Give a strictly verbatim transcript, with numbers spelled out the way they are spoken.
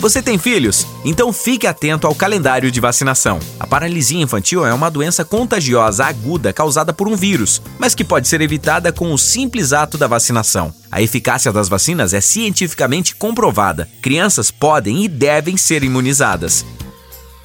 Você tem filhos? Então fique atento ao calendário de vacinação. A paralisia infantil é uma doença contagiosa aguda causada por um vírus, mas que pode ser evitada com o simples ato da vacinação. A eficácia das vacinas é cientificamente comprovada. Crianças podem e devem ser imunizadas.